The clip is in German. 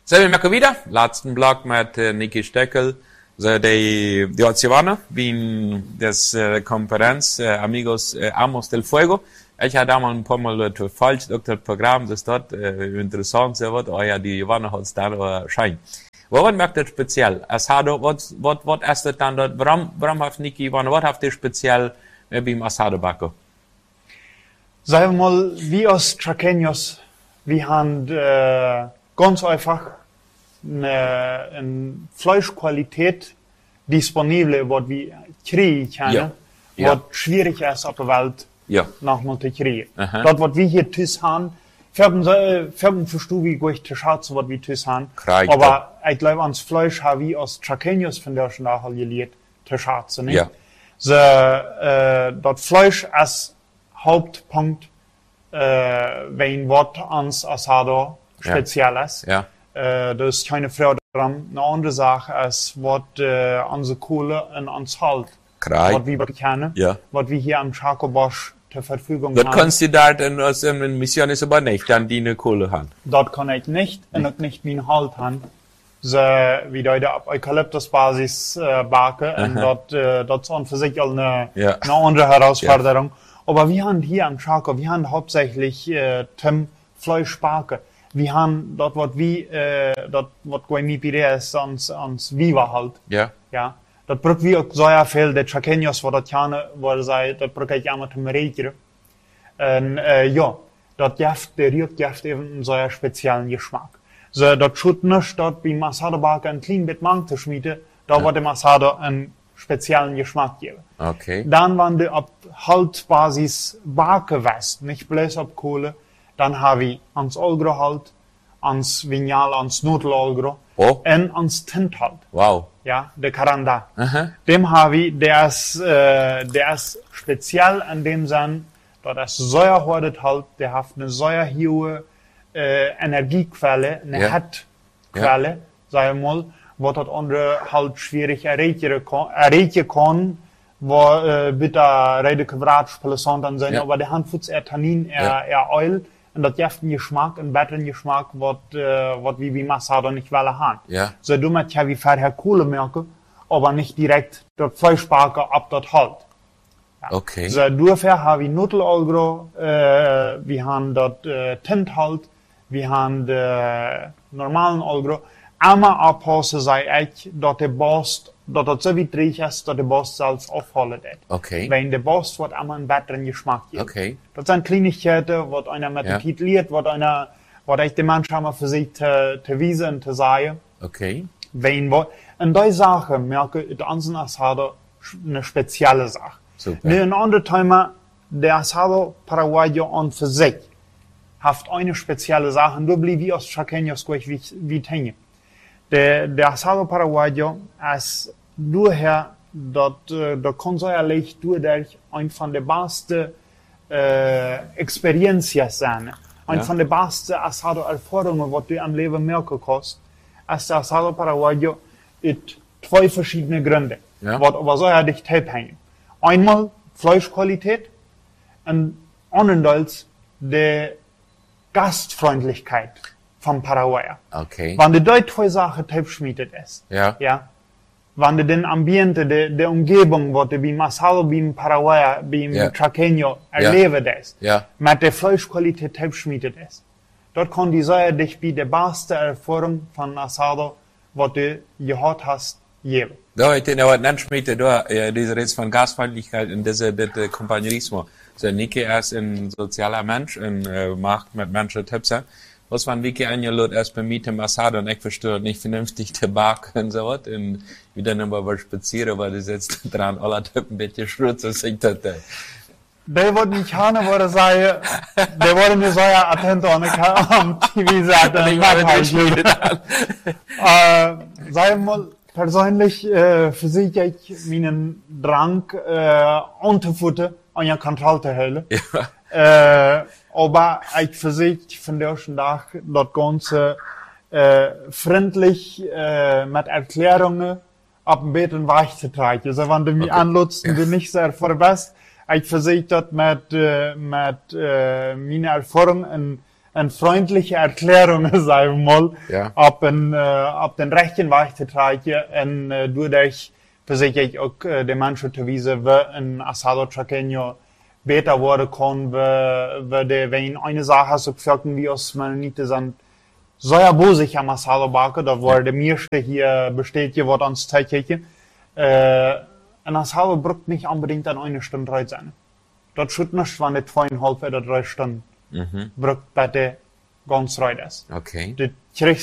Zijn we merken wieder, laatste blok met Niki Steckel. Die Oceane, bin des Konferenz Amigos Amos del Fuego. Ich habe da mal ein paar Mal verfolgt, auch das Programm, das dort interessant sehr wird, ja, die Giovanna hat es da scheint. Woran merkt das speziell? Asado, was ist das dann dort? Warum hat Niki Giovanna, was habt ihr speziell beim Asado backen? Sagen wir mal, wir als Traqueños, wir haben ganz einfach eine Fleischqualität disponibel, was wir kriegen können, was schwierig ist auf der Welt nochmal zu kriegen. Das, was wir hier tüß haben, färben verstehen, wie gut zu schätzen, was wir tüß haben. Aber ich glaube, ans Fleisch haben wir als Traqueños von der Sprache gelernt, zu schätzen. Ja. Das Fleisch ist Hauptpunkt, wenn was ans Asado speziell ist. Ja. Das ist keine Freude daran. Eine andere Sache ist, was unsere Kohle und uns Halt, was wir kennen, was wir hier am Chaco-Bosch zur Verfügung haben. Das kannst du da in Mission ist aber nicht, dann die eine Kohle haben. Das kann ich nicht, und auch nicht wie ein Halt haben. So, wie da auf Eukalyptusbasis backen, und das ist an für sich eine andere Herausforderung. Aber wir haben hier am Chaco, wir haben hauptsächlich Fleisch backen. Wir haben dort, was Guaymipires ans Viva halt. Ja. Ja. Das braucht wir auch sehr viel, der Traqueños, wo das gerne, wo sei, das braucht ich einmal zum Regen. Und, das Gift, der Rührgift eben einen sehr speziellen Geschmack. So, das tut nicht, dort beim Asado-Backen ein klein bisschen Mang zu schmieden, da wird dem Asado einen speziellen Geschmack geben. Okay. Dann, wenn du auf Haltbasis backen willst, nicht bloß auf Kohle, dann habe ich ans Olgro halt, ans Vignal, ans Nudelolgro und ans Tint halt. Wow. Ja, der Caranda. Dem habe ich, der ist speziell in dem Sinn, dass Säuerhordet halt, der hat eine sehr hohe Energiequelle, eine Hettquelle, sagen wir mal, wo das andere halt schwierig erreichen kann, wo bitte Rede Quadratspiele sondern sein, aber der Hand futz Tannin, Öl, und das gibt einen Geschmack, einen besseren Geschmack, was wir wie Masado nicht wollen haben. Ja. So, du möchtest ja wie vorher Kohle merken, aber nicht direkt das Fleisch backen, ab das halt. Ja. Okay. So, dafür haben wir Nudelolgro, wir haben das Tint halt, wir haben den normalen Olgro. Einmal abpassen sei ich, dass der Bost, dass das so wichtig ist, dass der Bost selbst aufholen wird. Okay. Wenn der Bost wird einmal einen besseren Geschmack gibt. Okay. Das sind Kleinigkeiten, was einer mit der Titel lehrt, was ich den Menschen einmal für sich zu wiesen und zu sagen. Okay. Und diese Sache merke ich, unseren Asado eine spezielle Sache. Super. Ein anderes Thema, der Asado Paraguayo an für sich, hat eine spezielle Sache, und da bleibe ich aus Traqueños wie Tenje. Der Asado Paraguayo ist daher, dass der konservierlich durch ein von der besten Experiences sein. Ein von der besten Asado-Erfahrungen, was du am Leben merken kannst, ist der Asado Paraguayo mit zwei verschiedene Gründe, was aber so dicht abhängen. Einmal Fleischqualität und andererseits die Gastfreundlichkeit vom Paraguayer. Okay. Wenn du dort zwei Sachen schmiedet ist. Ja. Wenn du den Ambiente, der Umgebung, wo du beim Asado, beim Paraguayer, beim Traqueño erleben ist. Ja. Mit der Fleischqualität schmiedet ist. Dort kann die Säure dich bei der besten Erfahrung von Asado, was du gehört hast, geben. Da, ich denke, was nennt schmiede, diese Rede von Gastfreundlichkeit und diese Kompagnerismo. So, Niki ist ein sozialer Mensch und macht mit Menschen Tipps. Was man wirklich eingeladen erst bei mir im Asado und ich verstehe nicht vernünftig zu backen und so was. Und wie dann immer was spazieren, weil die sitzt dran, alle Typen ein bisschen schrutz und singt das. Der wollte nicht haben, wurde sagen, der wurde mir so attent am TV sagt, sei mal, persönlich, versichere ich meinen Drang, unterfutter an ja Kontrolle zu halten. Aber ich versichere von der ersten Tag das Ganze freundlich mit Erklärungen ab ein bisschen weich zu tragen. Also wenn du mich anlutzt und du nicht sehr vorbest, ich versichere das mit meiner Erfahrung eine freundliche Erklärung sein mal, Ja. ob den rechten Weg zu tragen und dadurch versichere ich auch den Menschen zu wissen, wie ein Asado Chaqueño besser worden kann, wenn eine Sache so pflücken, wie es man nicht sind. So ja, wo sich am Asado backen, da war der meiste hier besteht hier was ans Teigchen. Ein Asado braucht nicht unbedingt an eine Stunde Zeit sein. Das schütt nicht, wenn es 2,5 oder 3 Stunden braucht, bis der ganz rein ist. Okay. Du kriegst